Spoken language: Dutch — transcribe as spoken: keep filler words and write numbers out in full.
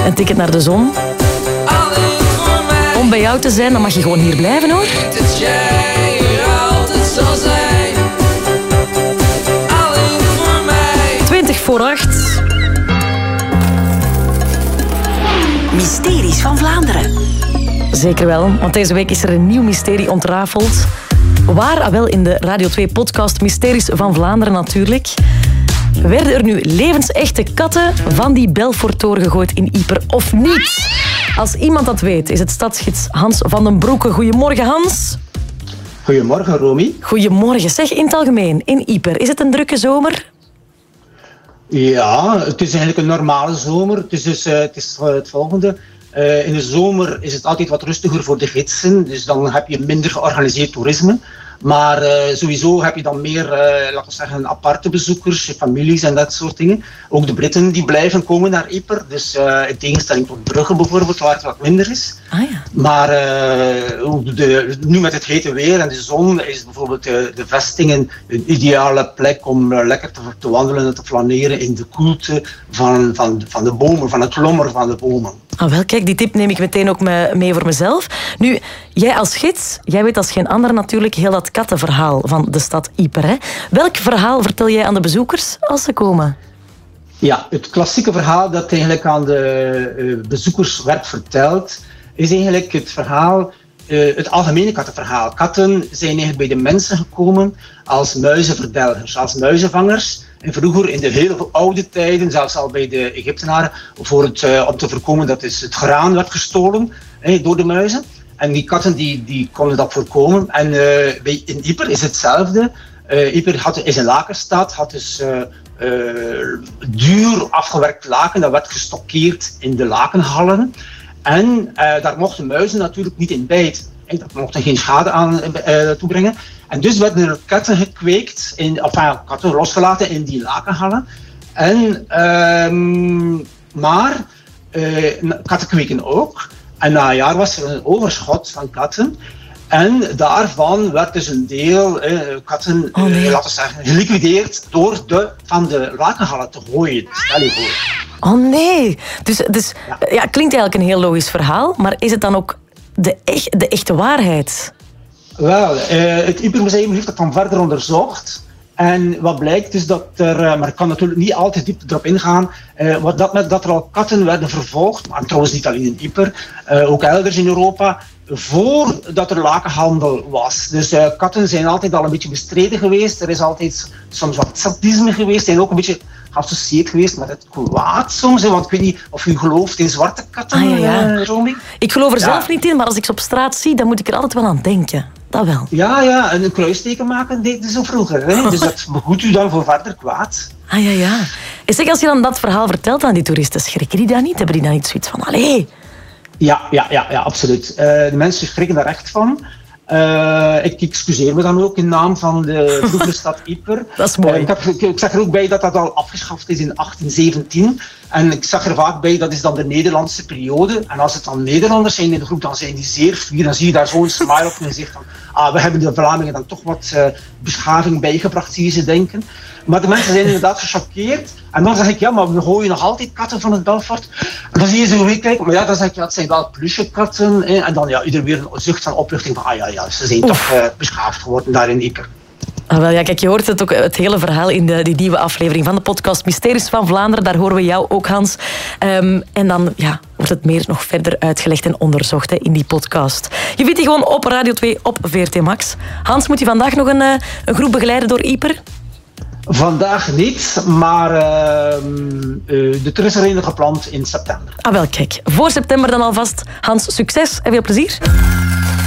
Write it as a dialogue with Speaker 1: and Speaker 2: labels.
Speaker 1: Een ticket naar de zon. Om bij jou te zijn, dan mag je gewoon hier blijven, hoor.
Speaker 2: Dat jij er altijd zal zijn. Alleen voor mij.
Speaker 1: twintig voor acht.
Speaker 3: Mysteries van Vlaanderen.
Speaker 1: Zeker wel, want deze week is er een nieuw mysterie ontrafeld. Waar? Ah, wel in de Radio twee podcast Mysteries van Vlaanderen natuurlijk. Werden er nu levensechte katten van die Belforttoren gegooid in Yper of niet? Als iemand dat weet, is het stadsgids Hans van den Broeke. Goedemorgen, Hans.
Speaker 4: Goedemorgen, Romy.
Speaker 1: Goedemorgen. Zeg, in het algemeen, in Yper, is het een drukke zomer?
Speaker 4: Ja, het is eigenlijk een normale zomer. Het is dus uh, het, is, uh, het volgende. Uh, in de zomer is het altijd wat rustiger voor de gidsen. Dus dan heb je minder georganiseerd toerisme. Maar uh, sowieso heb je dan meer, uh, laten we zeggen, aparte bezoekers, families en dat soort dingen. Ook de Britten die blijven komen naar Yper. Dus uh, in tegenstelling tot Brugge bijvoorbeeld, waar het wat minder is.
Speaker 1: Ah, ja.
Speaker 4: Maar uh, de, nu met het hete weer en de zon is bijvoorbeeld de, de vestingen een ideale plek om uh, lekker te, te wandelen en te flaneren in de koelte van, van, van de bomen, van het lommer van de bomen.
Speaker 1: Ah, wel, kijk, die tip neem ik meteen ook mee voor mezelf. Nu, jij als gids, jij weet als geen ander natuurlijk heel dat kattenverhaal van de stad Yper. Hè? Welk verhaal vertel jij aan de bezoekers als ze komen?
Speaker 4: Ja, het klassieke verhaal dat eigenlijk aan de uh, bezoekers werd verteld, is eigenlijk het verhaal, uh, het algemene kattenverhaal. Katten zijn eigenlijk bij de mensen gekomen als muizenverdelgers, als muizenvangers. En vroeger, in de hele oude tijden, zelfs al bij de Egyptenaren, voor het, uh, om te voorkomen dat het graan werd gestolen eh, door de muizen. En die katten die, die konden dat voorkomen. En uh, bij, in Yper is hetzelfde. Uh, Yper had, is een lakenstad, had dus uh, uh, duur afgewerkt laken. Dat werd gestockeerd in de lakenhallen. En uh, daar mochten muizen natuurlijk niet in bijten. En dat mocht er geen schade aan uh, toebrengen. En dus werden er katten gekweekt, in, enfin, katten losgelaten in die lakenhallen. En, uh, maar uh, katten kweken ook. En na een jaar was er een overschot van katten. En daarvan werd dus een deel eh, katten
Speaker 1: oh, nee.
Speaker 4: eh, laten we zeggen, geliquideerd door de van de lakenhallen te gooien. Stel je voor.
Speaker 1: Oh nee. Dus, dus
Speaker 4: Ja.
Speaker 1: ja, klinkt eigenlijk een heel logisch verhaal, maar is het dan ook de, echt, de echte waarheid?
Speaker 4: Wel, eh, het Yper Museum heeft dat dan verder onderzocht. En wat blijkt is dat er, maar ik kan natuurlijk niet altijd diep erop ingaan, eh, wat dat, met, dat er al katten werden vervolgd, maar trouwens niet alleen in Yper, eh, ook elders in Europa, voordat er lakenhandel was. Dus uh, katten zijn altijd al een beetje bestreden geweest. Er is altijd soms wat sadisme geweest en ook een beetje geassocieerd geweest met het kwaad soms. Hè? Want ik weet niet of u gelooft in zwarte katten,
Speaker 1: Ah, ja, ja.
Speaker 4: uh, Romy?
Speaker 1: Ik geloof er
Speaker 4: Ja.
Speaker 1: zelf niet in, maar als ik ze op straat zie, dan moet ik er altijd wel aan denken. Dat wel.
Speaker 4: Ja, ja, en een kruisteken maken deed zo vroeger. Hè? Dus dat behoedt u dan voor verder kwaad.
Speaker 1: Ah ja, ja. En zeg, als je dan dat verhaal vertelt aan die toeristen, schrikken die dan niet? Hebben die dan niet zoiets van, allee...
Speaker 4: Ja, ja, ja, ja, absoluut. Uh, de mensen schrikken daar echt van. Uh, ik excuseer me dan ook in naam van de vroegere stad Yper.
Speaker 1: Dat is mooi.
Speaker 4: Uh, ik, heb, ik, ik zag er ook bij dat dat al afgeschaft is in achttien zeventien. En ik zag er vaak bij, dat is dan de Nederlandse periode. En als het dan Nederlanders zijn in de groep, dan zijn die zeer fier. Dan zie je daar zo'n smile op hun gezicht van, ah, we hebben de Vlamingen dan toch wat uh, beschaving bijgebracht, zie je ze denken. Maar de mensen zijn inderdaad gechoqueerd. En dan zeg ik, ja, maar we gooien nog altijd katten van het Belfort. En dan zie je zo kijken, maar ja, dan zeg ik, ja, het zijn wel plusje katten. Hè. En dan ja, ieder weer een zucht van opluchting van, ah ja, ja, ze zijn Oef. toch uh, beschaafd geworden daar in Yper.
Speaker 1: Ah, wel, ja, kijk, je hoort het ook, het hele verhaal in de, die nieuwe aflevering van de podcast Mysteries van Vlaanderen. Daar horen we jou ook, Hans. Um, en dan ja, wordt het meer nog verder uitgelegd en onderzocht hè, in die podcast. Je vindt die gewoon op Radio twee op V R T Max. Hans, moet je vandaag nog een, uh, een groep begeleiden door Yper?
Speaker 4: Vandaag niet, maar uh, uh, er is er een gepland in september.
Speaker 1: Ah wel, kijk. Voor september dan alvast. Hans, succes en veel plezier.